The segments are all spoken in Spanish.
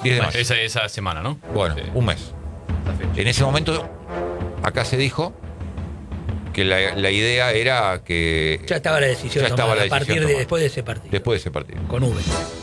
10 de mayo. Esa semana, ¿no? Bueno, Sí. un mes. En ese momento, acá se dijo que la idea era que... Ya estaba la decisión Ya estaba tomada, la a partir decisión de tomada. después de ese partido. Después de ese partido. Con V.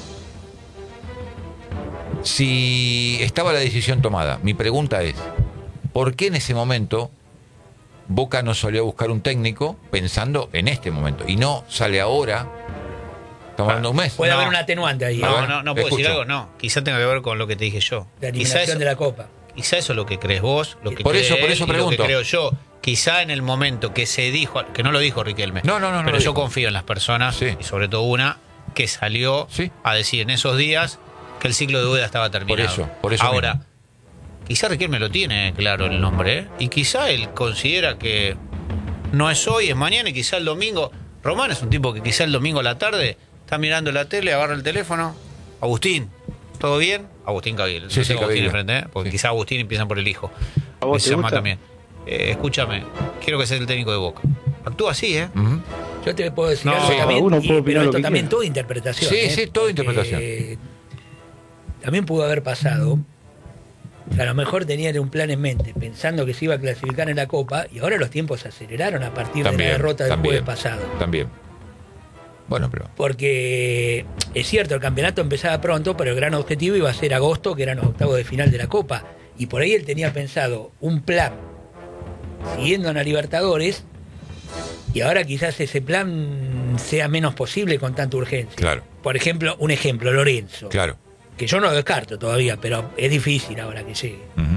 Si estaba la decisión tomada, mi pregunta es, ¿por qué en ese momento Boca no salió a buscar un técnico pensando en este momento? Y no sale ahora, estamos hablando de un mes. Puede No. haber un atenuante ahí. A ver, No puedo decir escucho. algo, no. Quizá tenga que ver con lo que te dije yo. La Quizá eliminación de la Copa. Quizá eso es lo que crees vos, lo que Por cree eso él y lo pregunto. que creo yo. Quizá en el momento que se dijo, que no lo dijo Riquelme, No pero lo yo dijo. confío en las personas, Sí. y sobre todo una que salió Sí. a decir en esos días que el ciclo de Úbeda estaba terminado. Por eso Ahora, mismo. quizá Riquelme lo tiene claro el nombre, ¿eh? Y quizá él considera que no es hoy, es mañana, y quizá el domingo. Román es un tipo que quizá el domingo a la tarde está mirando la tele, agarra el teléfono. Agustín, ¿todo bien? Agustín Cavil. Sí, No sí, tengo Agustín Cavil. enfrente, ¿eh? Porque Sí. quizá Agustín empiezan por el hijo. ¿A vos Que se te llama gusta? también. Escúchame, quiero que seas el técnico de Boca. Actúa así, ¿eh? Ujú. Yo te puedo decir No, algo sí. también, Uno puede opinar pero lo esto que también quiera. todo interpretación. Sí, ¿eh? sí, todo Porque interpretación. También pudo haber pasado que a lo mejor tenían un plan en mente, pensando que se iba a clasificar en la Copa, y ahora los tiempos se aceleraron a partir de la derrota del jueves pasado. También. Bueno, pero... Porque es cierto, el campeonato empezaba pronto, pero el gran objetivo iba a ser agosto, que eran los octavos de final de la Copa. Y por ahí él tenía pensado un plan siguiendo a la Libertadores, y ahora quizás ese plan sea menos posible con tanta urgencia. Claro. Por ejemplo, Lorenzo. Claro. Que yo no lo descarto todavía, pero es difícil ahora que llegue. Ujú.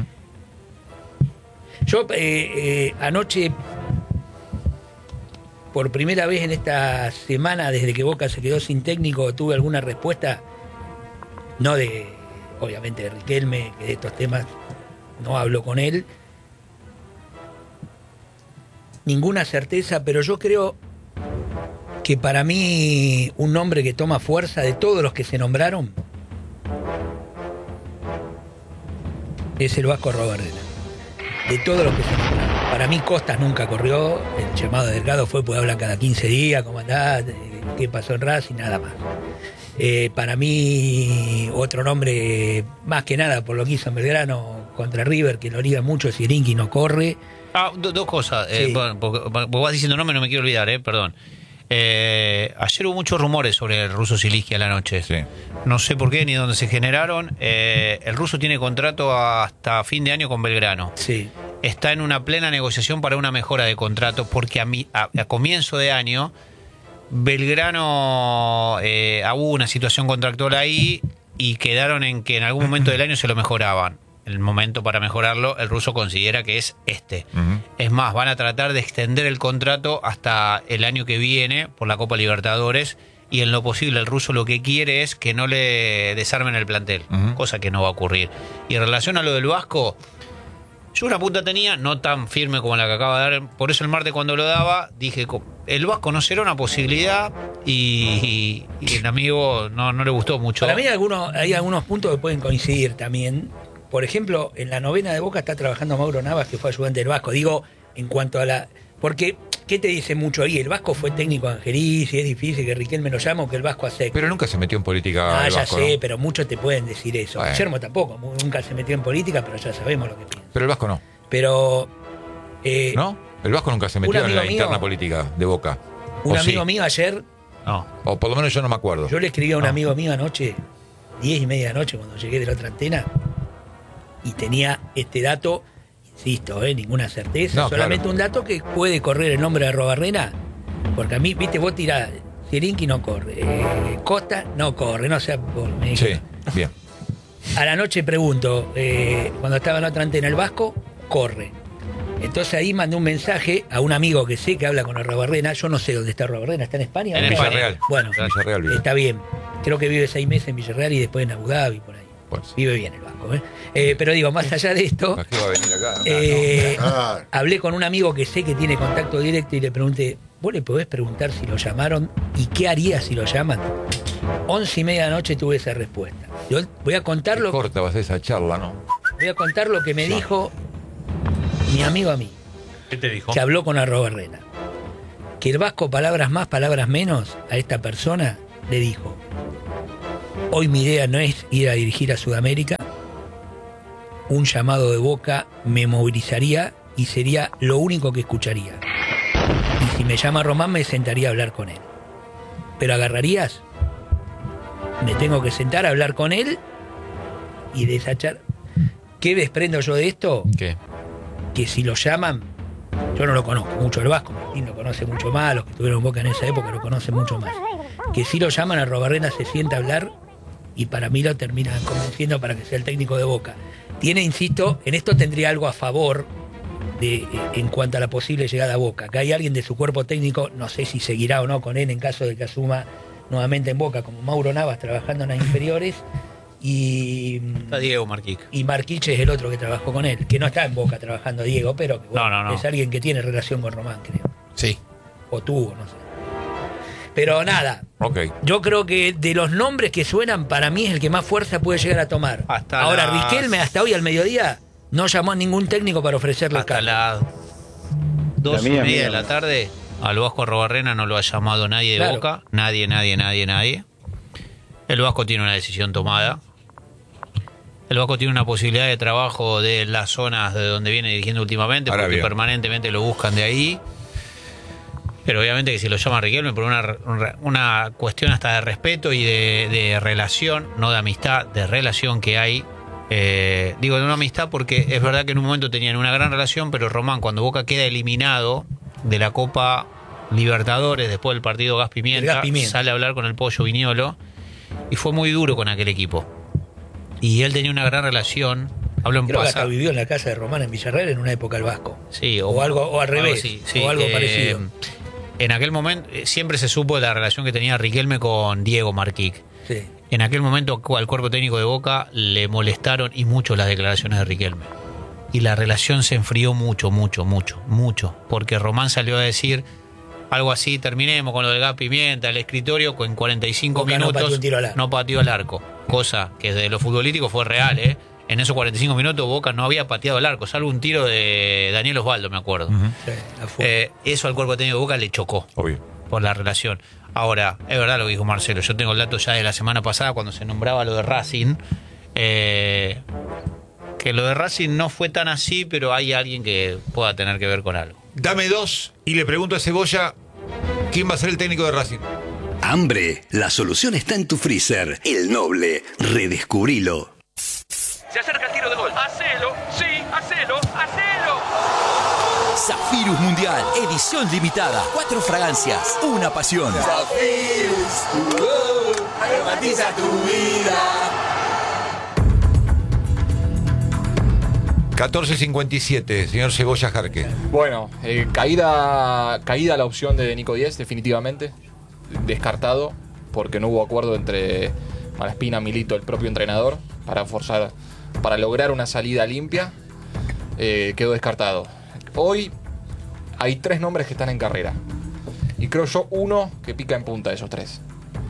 Yo anoche, por primera vez en esta semana, desde que Boca se quedó sin técnico, tuve alguna respuesta, no de, obviamente, de Riquelme, que de estos temas no hablo con él. Ninguna certeza, pero yo creo que para mí un nombre que toma fuerza de todos los que se nombraron es el Vasco Arrobarrena. De todos los que se nombraron. Para mí Costas nunca corrió, el llamado Delgado fue, pues hablan cada 15 días, cómo andás, qué pasó en Racing, nada más. Para mí otro nombre, más que nada por lo que hizo en Belgrano contra River, que lo liga mucho, Sirinki no corre. Dos cosas. Sí. Porque vas diciendo nombre, no me quiero olvidar, perdón. Ayer hubo muchos rumores sobre el ruso Zielinski a la noche. Sí. No sé por qué ni dónde se generaron. El ruso tiene contrato hasta fin de año con Belgrano. Sí. Está en una plena negociación para una mejora de contrato porque a comienzo de año Belgrano hubo una situación contractual ahí y quedaron en que en algún momento del año se lo mejoraban. El momento para mejorarlo, el ruso considera que es este. Ujú. Es más, van a tratar de extender el contrato hasta el año que viene por la Copa Libertadores y en lo posible el ruso lo que quiere es que no le desarmen el plantel, Ujú. cosa que no va a ocurrir. Y en relación a lo del Vasco, yo una punta tenía, no tan firme como la que acaba de dar, por eso el martes cuando lo daba, dije, el Vasco no será una posibilidad y el amigo no le gustó mucho. Para mí hay algunos puntos que pueden coincidir también. Por ejemplo, en la novena de Boca está trabajando Mauro Navas, que fue ayudante del Vasco. Digo, en cuanto a la... Porque, ¿qué te dice mucho ahí? El Vasco fue técnico de Angeliz y es difícil que Riquelme lo llame o que el Vasco acepte. Pero nunca se metió en política. Ah, el ya Vasco, sé, ¿no? pero muchos te pueden decir eso. Bueno. Guillermo tampoco, nunca se metió en política, pero ya sabemos lo que piensa. Pero el Vasco no. Pero... ¿No? El Vasco nunca se metió en amigo la mío- interna política de Boca. Un ¿O sí? amigo mío ayer, No. O por lo menos yo no me acuerdo. yo le escribí a un No. amigo mío anoche, 10:30 de la noche, cuando llegué de la otra antena, y tenía este dato, insisto, ninguna certeza, No, solamente claro. un dato que puede correr el nombre de Arrobarrena, porque a mí, viste, vos tirás, Zielinski no corre, Costa no corre, no sea por me Sí, dijeron. bien. A la noche pregunto, cuando estaba en la otra antena, el Vasco corre. Entonces ahí mandé un mensaje a un amigo que sé que habla con Arrobarrena, yo no sé dónde está Arrobarrena, ¿está en España? En ¿Dónde está? Villarreal. Bueno, Villarreal vive. está bien. Creo que vive 6 meses en Villarreal y después en Abu Dhabi, por ahí. Pues, Vive bien el Vasco, pero digo, más allá de esto, ¿para qué va a venir acá? Ah, hablé con un amigo que sé que tiene contacto directo y le pregunté, ¿vos le podés preguntar si lo llamaron y qué haría si lo llaman? 11:30 de la noche tuve esa respuesta. Yo voy a contar lo, Corta va a ser esa charla, ¿no? voy a contar lo que me dijo mi amigo a mí, ¿Qué te dijo? que habló con Arrobarrena. Que el Vasco, palabras más, palabras menos, a esta persona le dijo: hoy mi idea no es ir a dirigir a Sudamérica, un llamado de Boca me movilizaría y sería lo único que escucharía. Y si me llama Román me sentaría a hablar con él. ¿Pero agarrarías? Me tengo que sentar a hablar con él y desachar. ¿Qué desprendo yo de esto? ¿Qué? Que si lo llaman, yo no lo conozco mucho el Vasco, Martín lo conoce mucho más, los que estuvieron en Boca en esa época lo conocen mucho más. Que si lo llaman a Arruabarrena se sienta a hablar y para mí lo terminan convenciendo para que sea el técnico de Boca. Tiene, insisto, en esto tendría algo a favor en cuanto a la posible llegada a Boca. Que hay alguien de su cuerpo técnico, no sé si seguirá o no con él en caso de que asuma nuevamente en Boca, como Mauro Navas trabajando en las inferiores. Está Diego Marquic. Y Marquich es el otro que trabajó con él, que no está en Boca trabajando Diego, pero que, bueno, No. es alguien que tiene relación con Román, creo. Sí. O tuvo, no sé. Pero nada, Ok. yo creo que de los nombres que suenan, para mí es el que más fuerza puede llegar a tomar. Ahora, Riquelme hasta hoy al mediodía no llamó a ningún técnico para ofrecerle el Hasta cargo. las 2:30 de la tarde, al Vasco Arruabarrena no lo ha llamado nadie de Claro. Boca. Nadie. El Vasco tiene una decisión tomada. El Vasco tiene una posibilidad de trabajo de las zonas de donde viene dirigiendo últimamente, Ahora porque bien. permanentemente lo buscan de ahí. Pero obviamente que si lo llama Riquelme por una cuestión hasta de respeto y de relación, no de amistad, de relación que hay. Digo de una amistad porque es verdad que en un momento tenían una gran relación, pero Román, cuando Boca queda eliminado de la Copa Libertadores después del partido Gas Pimienta, sale a hablar con el Pollo Viñolo y fue muy duro con aquel equipo. Y él tenía una gran relación. Hablo en Creo que hasta pasado. vivió en la casa de Román en Villarreal en una época el Vasco. Sí, o algo, o al revés, sí, o algo parecido. En aquel momento siempre se supo de la relación que tenía Riquelme con Diego Marquic. Sí. En aquel momento al cuerpo técnico de Boca le molestaron y mucho las declaraciones de Riquelme. Y la relación se enfrió mucho. Porque Román salió a decir algo así, terminemos con lo del gas pimienta, el escritorio en 45 Boca no minutos pateó un tiro al arco. no pateó al arco. Cosa que desde lo futbolístico fue real, ¿eh? En esos 45 minutos Boca no había pateado al arco, salvo un tiro de Daniel Osvaldo, me acuerdo. Sí, afuera. Eso al cuerpo técnico de Boca le chocó Obvio. por la relación. Ahora, es verdad lo que dijo Marcelo. Yo tengo el dato ya de la semana pasada cuando se nombraba lo de Racing. Que lo de Racing no fue tan así, pero hay alguien que pueda tener que ver con algo. Dame dos y le pregunto a Cebolla quién va a ser el técnico de Racing. Hambre, la solución está en tu freezer. El Noble, redescubrilo. Se acerca el tiro de gol. ¡Hacelo! ¡Sí! ¡Hacelo! ¡Hacelo! Zafirus Mundial, edición limitada. 4 fragancias, una pasión. Aromatiza tu vida. 14:57, señor Cebolla Jarque. Bueno, caída la opción de Nico Díez, definitivamente. Descartado, porque no hubo acuerdo entre Malaspina, Milito, el propio entrenador, para lograr una salida limpia. Quedó descartado. Hoy hay 3 nombres que están en carrera. Y creo yo uno que pica en punta de esos 3.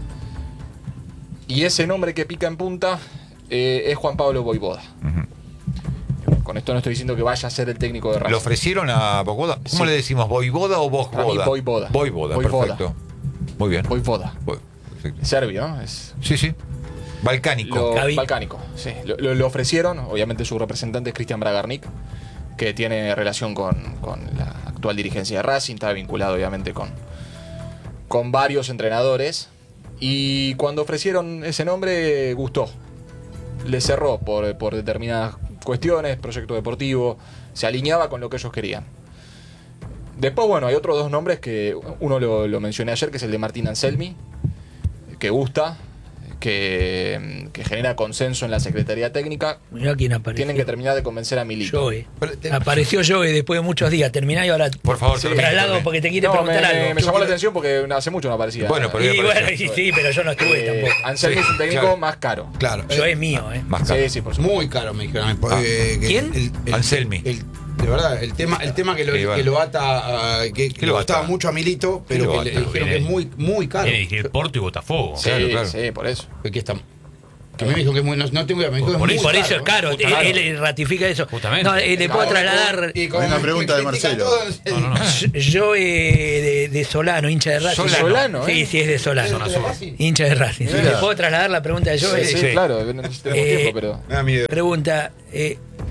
Y ese nombre que pica en punta es Juan Pablo Voivoda. Con esto no estoy diciendo que vaya a ser el técnico de Racing. ¿Lo ofrecieron a Voivoda? ¿Cómo Sí. le decimos? ¿Voivoda o Para mí, Vosvoda? Voivoda. Voivoda, Voivoda. perfecto. Muy bien. Voivoda. Perfecto. Serbio, ¿no? Es Sí. Balcánico. balcánico, sí. Lo ofrecieron, obviamente su representante es Cristian Bragarnik, que tiene relación con la actual dirigencia de Racing, está vinculado obviamente con varios entrenadores. Y cuando ofrecieron ese nombre, gustó. Le cerró por determinadas cuestiones, proyecto deportivo, se alineaba con lo que ellos querían. Después, bueno, hay otros 2 nombres que uno lo mencioné ayer, que es el de Martín Anselmi, que gusta, que genera consenso en la Secretaría Técnica. Mirá quién apareció. Tienen que terminar de convencer a Milito. Joey. Apareció Joey después de muchos días. Terminá y ahora Por favor, Sí. traslado porque te quiere No, preguntar me algo. llamó la atención porque hace mucho no aparecía. Bueno, pero Y ya bueno, apareció. sí, pero yo no estuve tampoco. Anselmi es un técnico claro. más caro. Claro. Yo es mío, ¿eh? Más caro. Sí, sí, por supuesto. Muy caro, me dijeron. Que ¿Quién? Anselmi. De verdad, el tema que lo, Sí, bueno. que lo ata, que ¿Qué lo le gustaba ata? mucho a Milito, pero lo que ata? le dijeron que es muy caro. Tiene que ir Porto y Botafogo. Sí, claro. sí, por eso. Que está. Que a mí me dijo que es muy, no tengo idea, me dijo que es Por muy Por eso es caro. Justamente. Él ratifica eso. Justamente. No, le puedo trasladar. Y con Hay una pregunta de me critican Marcelo. todo, No. Yo de Solano, hincha de Racing. Solano, Sí, sí, es de Solano. Solano. Hincha de Racing. Mira. ¿Le puedo trasladar la pregunta de Joey? Sí, sí. claro, no tenemos tiempo, pero. Me da miedo. Pregunta,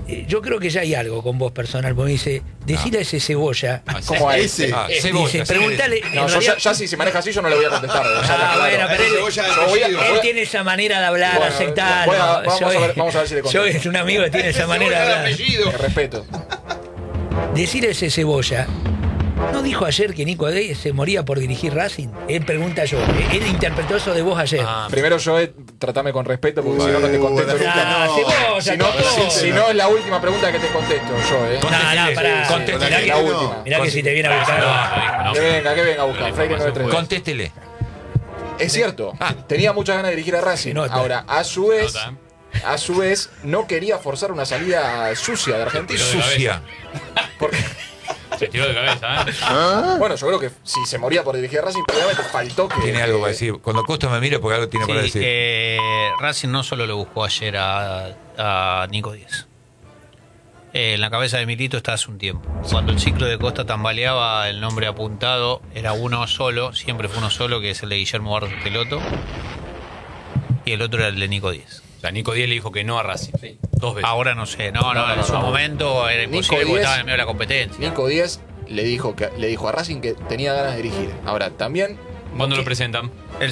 yo creo que ya hay algo con vos personal, porque dice, decile a ese Cebolla. ¿Cómo a ese? Cebolla. Dice, preguntale. No, en yo realidad- ya si se maneja así yo no le voy a contestar. Bueno, pero él, Yo él tiene esa manera de hablar, Bueno, aceptarlo. vamos a ver si le Yo contesto. es un amigo que tiene esa manera de hablar. Que respeto. Decirle a ese Cebolla, ¿no dijo ayer que Nico Díaz se moría por dirigir Racing? Él pregunta yo. Él interpretó eso de vos ayer. Primero yo tratame con respeto porque si no no te contesto nunca. Cebolla, Si no es la última pregunta que te contesto yo, pará. Contéstele. Mirá La última. Mirá que si te viene a buscar. Que venga a buscar. Freire 93. Contéstele. Es cierto, tenía muchas ganas de dirigir a Racing. Se nota. Ahora, a su vez, no quería forzar una salida sucia de Argentina. Sucia. Porque, Se tiró de cabeza, bueno, yo creo que si se moría por dirigir a Racing, probablemente faltó que. Tiene algo para decir. Cuando Costa me mire, porque algo tiene para Sí, decir. Racing no solo lo buscó ayer a Nico Díaz. En la cabeza de Milito está hace un tiempo. Cuando el ciclo de Costa tambaleaba, el nombre apuntado era uno solo, siempre fue uno solo, que es el de Guillermo Barros Teloto. Y el otro era el de Nico Díaz. O sea, Nico Díaz le dijo que no a Racing. 2 veces. Ahora no sé, no, en su momento era Nico imposible porque Díaz- estaba en el medio de la competencia. Nico Díaz le dijo a Racing que tenía ganas de dirigir. Ahora, también. ¿Cuándo lo presentan?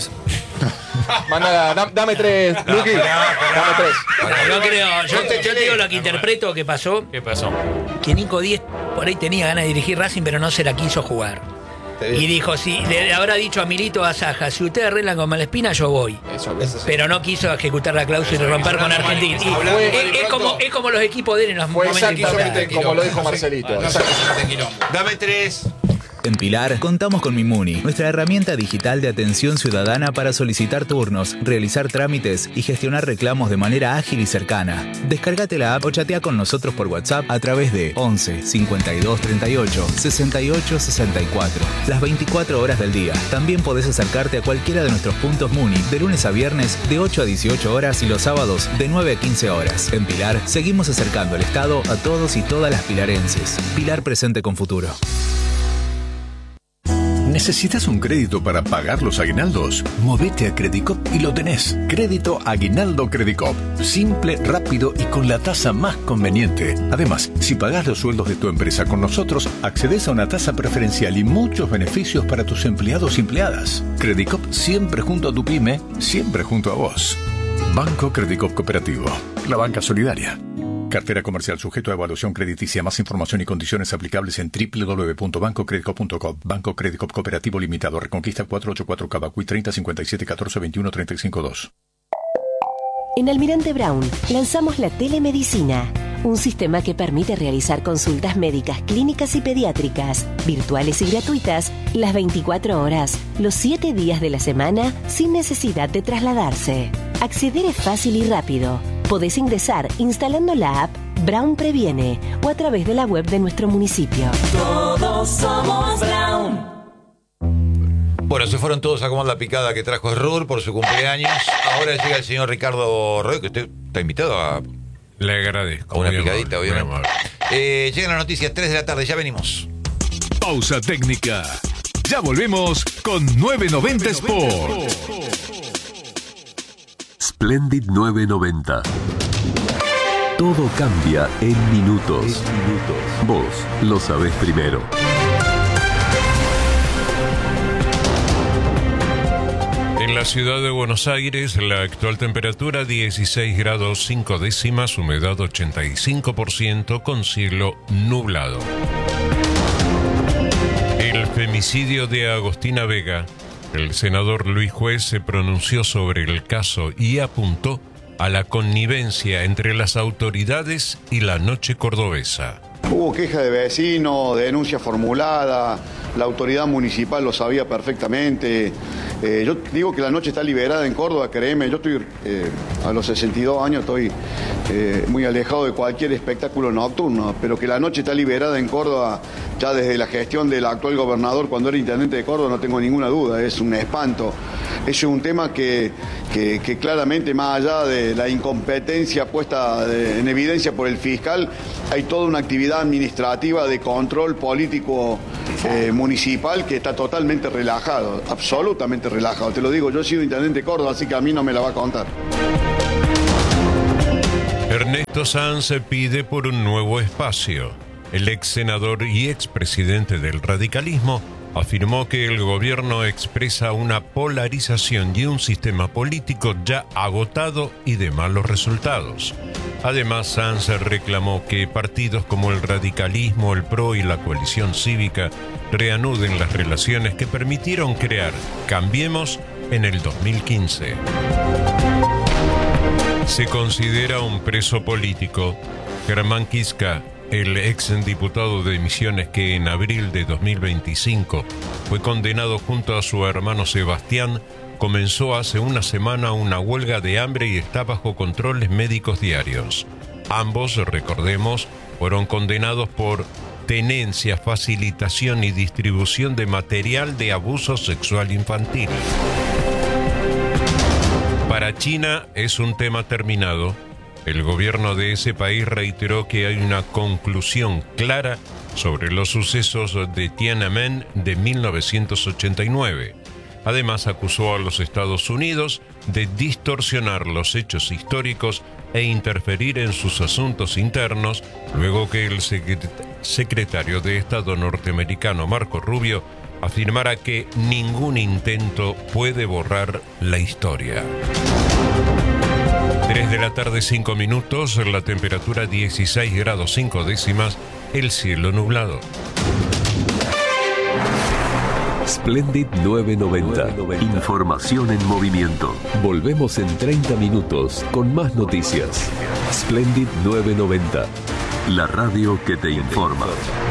Dame tres, Luqui. Dame tres. No creo. Yo te digo lo que interpreto que pasó. ¿Qué pasó? Que Nico Díaz por ahí tenía ganas de dirigir Racing, pero no se la quiso jugar. Y dijo, si le habrá dicho a Milito a Saja, si ustedes arreglan con Malespina, yo voy. Eso sí. Pero no quiso ejecutar la cláusula y romper con Argentina. Y es como los equipos de él en los Fue momentos exactamente importantes. como lo dijo Marcelito. Dame 3. En Pilar contamos con Mimuni, nuestra herramienta digital de atención ciudadana para solicitar turnos, realizar trámites y gestionar reclamos de manera ágil y cercana. Descárgate la app o chatea con nosotros por WhatsApp a través de 11 52 38 68 64. Las 24 horas del día. También podés acercarte a cualquiera de nuestros puntos Muni de lunes a viernes de 8 a 18 horas y los sábados de 9 a 15 horas. En Pilar seguimos acercando el Estado a todos y todas las pilarenses. Pilar presente con futuro. ¿Necesitas un crédito para pagar los aguinaldos? Movete a Credicop y lo tenés. Crédito Aguinaldo Credicop. Simple, rápido y con la tasa más conveniente. Además, si pagás los sueldos de tu empresa con nosotros, accedes a una tasa preferencial y muchos beneficios para tus empleados y empleadas. Credicop siempre junto a tu pyme, siempre junto a vos. Banco Credicop Cooperativo. La banca solidaria. Cartera comercial sujeto a evaluación crediticia. Más información y condiciones aplicables en www.bancocredicop.com. Banco Credicop Cooperativo Limitado. Reconquista 484 Cavacuy 30 57 14 21 35 2. En Almirante Brown lanzamos la telemedicina, un sistema que permite realizar consultas médicas, clínicas y pediátricas, virtuales y gratuitas, las 24 horas, los 7 días de la semana, sin necesidad de trasladarse. Acceder es fácil y rápido. Podés ingresar instalando la app Brown Previene o a través de la web de nuestro municipio. Todos somos Brown. Bueno, se fueron todos a comer la picada que trajo Rur por su cumpleaños. Ahora llega el señor Ricardo Roy, que usted está invitado a Le agradezco. a una muy picadita, amable, muy obviamente. amable. Llegan las noticias 3 de la tarde, ya venimos. Pausa técnica. Ya volvemos con 990 Sport. Splendid 990. Todo cambia en minutos. Vos lo sabés primero. En la ciudad de Buenos Aires, la actual temperatura 16 grados 5 décimas, humedad 85% con cielo nublado. El femicidio de Agostina Vega. El senador Luis Juez se pronunció sobre el caso y apuntó a la connivencia entre las autoridades y la noche cordobesa. Hubo queja de vecinos, denuncia formulada, la autoridad municipal lo sabía perfectamente. Yo digo que la noche está liberada en Córdoba, créeme, yo estoy a los 62 años, estoy muy alejado de cualquier espectáculo nocturno, pero que la noche está liberada en Córdoba ya desde la gestión del actual gobernador cuando era intendente de Córdoba, no tengo ninguna duda, es un espanto. Eso es un tema que claramente, más allá de la incompetencia puesta en evidencia por el fiscal, hay toda una actividad administrativa de control político municipal que está totalmente relajado, absolutamente relajado. Te lo digo, yo he sido intendente de Córdoba, así que a mí no me la va a contar. Ernesto Ernesto Sanz pide por un nuevo espacio. El ex senador y expresidente del radicalismo afirmó que el gobierno expresa una polarización y un sistema político ya agotado y de malos resultados. Además, Sanz reclamó que partidos como el radicalismo, el PRO y la coalición cívica reanuden las relaciones que permitieron crear Cambiemos en el 2015. Se considera un preso político. Germán Kiska, el ex diputado de Misiones que en abril de 2025 fue condenado junto a su hermano Sebastián, comenzó hace una semana una huelga de hambre y está bajo controles médicos diarios. Ambos, recordemos, fueron condenados por tenencia, facilitación y distribución de material de abuso sexual infantil. Para China es un tema terminado. El gobierno de ese país reiteró que hay una conclusión clara sobre los sucesos de Tiananmen de 1989. Además, acusó a los Estados Unidos de distorsionar los hechos históricos e interferir en sus asuntos internos, luego que el secretario de Estado norteamericano Marco Rubio afirmara que ningún intento puede borrar la historia. 3 de la tarde, 5 minutos, la temperatura 16 grados 5 décimas, el cielo nublado. Splendid 990. Información en movimiento. Volvemos en 30 minutos con más noticias. Splendid 990. La radio que te informa.